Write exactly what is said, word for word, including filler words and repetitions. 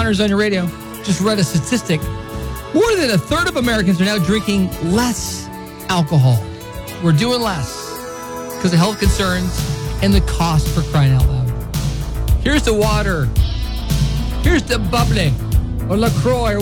Arizona Radio. Just read a statistic. More than a third of Americans are now drinking less alcohol. We're doing less because of health concerns and the cost, for crying out loud. Here's the water. Here's the bubbly or LaCroix.